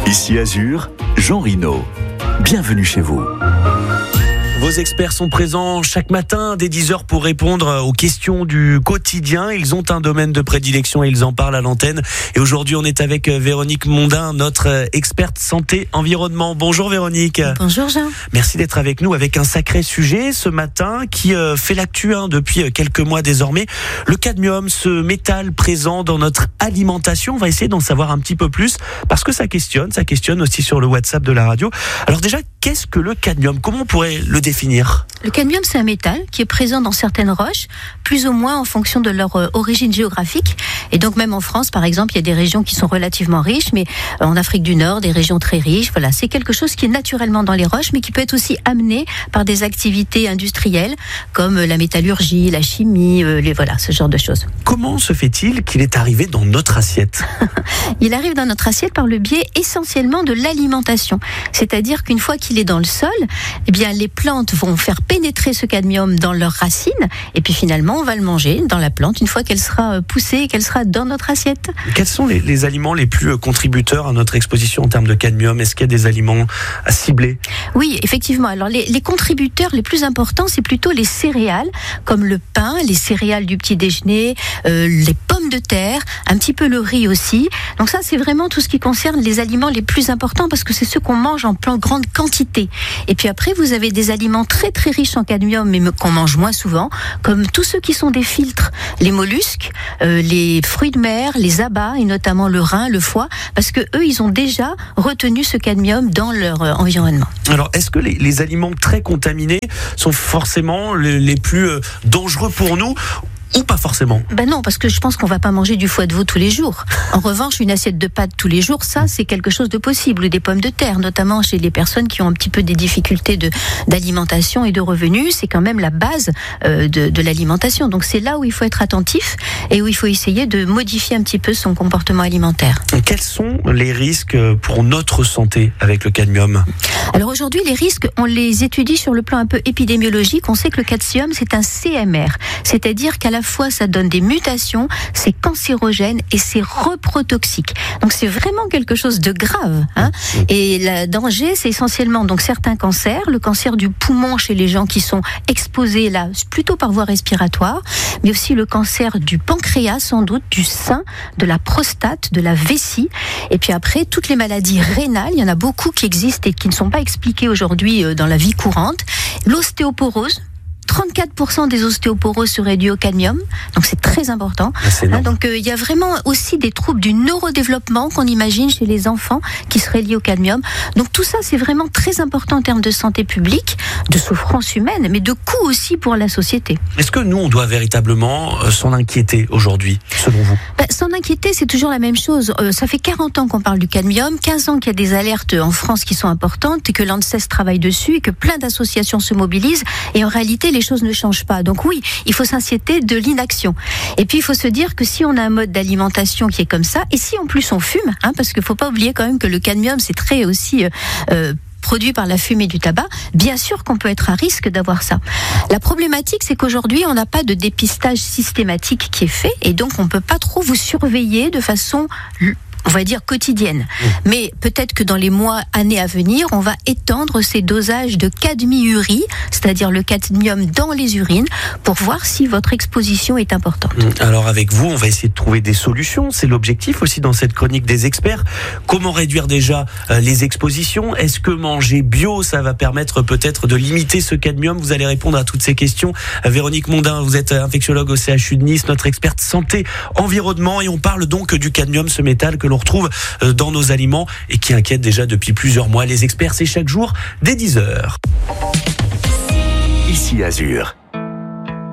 Ici Azur, Jean Rino. Bienvenue chez vous. Vos experts sont présents chaque matin dès 10h pour répondre aux questions du quotidien. Ils ont un domaine de prédilection et ils en parlent à l'antenne. Et aujourd'hui, on est avec Véronique Mondin, notre experte santé environnement. Bonjour Véronique. Bonjour Jean. Merci d'être avec nous avec un sacré sujet ce matin qui fait l'actu depuis quelques mois désormais. Le cadmium, ce métal présent dans notre alimentation. On va essayer d'en savoir un petit peu plus parce que ça questionne aussi sur le WhatsApp de la radio. Alors déjà, qu'est-ce que le cadmium ? Comment on pourrait le définir ? Le cadmium, c'est un métal qui est présent dans certaines roches, plus ou moins en fonction de leur origine géographique. Et donc même en France, par exemple, il y a des régions qui sont relativement riches, mais en Afrique du Nord, des régions très riches. Voilà, c'est quelque chose qui est naturellement dans les roches, mais qui peut être aussi amené par des activités industrielles, comme la métallurgie, la chimie, ce genre de choses. Comment se fait-il qu'il est arrivé dans notre assiette ? Il arrive dans notre assiette par le biais essentiellement de l'alimentation. C'est-à-dire qu'une fois qu'il est dans le sol, eh bien, les plantes vont faire pénétrer ce cadmium dans leurs racines et puis finalement on va le manger dans la plante une fois qu'elle sera poussée et qu'elle sera dans notre assiette. Quels sont les aliments les plus contributeurs à notre exposition en termes de cadmium ? Est-ce qu'il y a des aliments à cibler ? Oui, effectivement. Alors les contributeurs les plus importants, c'est plutôt les céréales comme le pain, les céréales du petit déjeuner, les pommes de terre, un petit peu le riz aussi. Donc ça, c'est vraiment tout ce qui concerne les aliments les plus importants parce que c'est ceux qu'on mange en grande quantité. Et puis après, vous avez des aliments très très riches en cadmium mais qu'on mange moins souvent, comme tous ceux qui sont des filtres, les mollusques, les fruits de mer, les abats et notamment le rein, le foie, parce que eux ils ont déjà retenu ce cadmium dans leur environnement. Alors est-ce que les aliments très contaminés sont forcément les plus dangereux pour nous ? Ou pas forcément ? Non, parce que je pense qu'on va pas manger du foie de veau tous les jours. En revanche, une assiette de pâtes tous les jours, ça, c'est quelque chose de possible. Ou des pommes de terre, notamment chez les personnes qui ont un petit peu des difficultés d'alimentation et de revenus. C'est quand même la base de l'alimentation. Donc c'est là où il faut être attentif et où il faut essayer de modifier un petit peu son comportement alimentaire. Quels sont les risques pour notre santé avec le cadmium ? Alors aujourd'hui, les risques, on les étudie sur le plan un peu épidémiologique. On sait que le cadmium, c'est un CMR. C'est-à-dire qu'à la fois, ça donne des mutations, c'est cancérogène et c'est reprotoxique. Donc, c'est vraiment quelque chose de grave. Et le danger, c'est essentiellement donc certains cancers, le cancer du poumon chez les gens qui sont exposés là, plutôt par voie respiratoire, mais aussi le cancer du pancréas, sans doute, du sein, de la prostate, de la vessie. Et puis après, toutes les maladies rénales, il y en a beaucoup qui existent et qui ne sont pas expliquées aujourd'hui dans la vie courante. L'ostéoporose. 34% des ostéoporoses seraient dues au cadmium, donc c'est très important. Donc il y a vraiment aussi des troubles du neurodéveloppement qu'on imagine chez les enfants qui seraient liés au cadmium. Donc tout ça, c'est vraiment très important en termes de santé publique, de souffrance humaine, mais de coût aussi pour la société. Est-ce que nous, on doit véritablement s'en inquiéter aujourd'hui, selon vous ? S'en inquiéter, c'est toujours la même chose. Ça fait 40 ans qu'on parle du cadmium, 15 ans qu'il y a des alertes en France qui sont importantes et que l'ANSES travaille dessus et que plein d'associations se mobilisent. Et en réalité, les choses ne changent pas. Donc oui, il faut s'inquiéter de l'inaction. Et puis il faut se dire que si on a un mode d'alimentation qui est comme ça, et si en plus on fume, parce qu'il ne faut pas oublier quand même que le cadmium, c'est très aussi produit par la fumée du tabac, bien sûr qu'on peut être à risque d'avoir ça. La problématique, c'est qu'aujourd'hui, on n'a pas de dépistage systématique qui est fait, et donc on ne peut pas trop vous surveiller de façon, on va dire, quotidienne. Mais peut-être que dans les mois, années à venir, on va étendre ces dosages de cadmiurie, c'est-à-dire le cadmium dans les urines, pour voir si votre exposition est importante. Alors avec vous, on va essayer de trouver des solutions. C'est l'objectif aussi dans cette chronique des experts. Comment réduire déjà les expositions ? Est-ce que manger bio, ça va permettre peut-être de limiter ce cadmium ? Vous allez répondre à toutes ces questions. Véronique Mondin, vous êtes infectiologue au CHU de Nice, notre experte santé environnement, et on parle donc du cadmium, ce métal que l'on retrouve dans nos aliments et qui inquiète déjà depuis plusieurs mois. Les experts, c'est chaque jour dès 10h. Ici Azur.